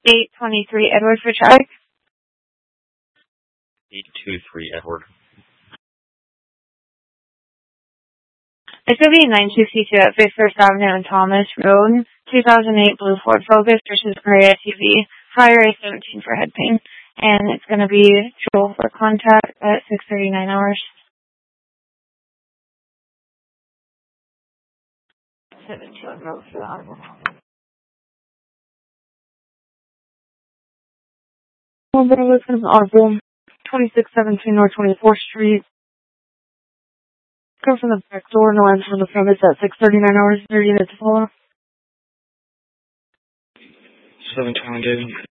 823 Edward for traffic. 823 Edward. It's going to be 92C2 at 51st Avenue and Thomas Road, 2008 blue Ford Focus versus gray SUV, higher A17 for head paint. And it's going to be Joel for contact at 6:39 hours. 17 road for the auto. Well, then we're looking at Audible, 2617 North 24th Street. Come from the back door, no answer from the front. It's at 6:39 hours, 30 minutes to follow. 720.